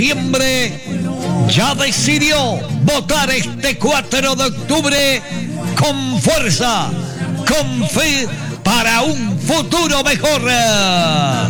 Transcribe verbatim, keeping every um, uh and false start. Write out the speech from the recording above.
Septiembre ya decidió votar este cuatro de octubre con fuerza, con fe para un futuro mejor.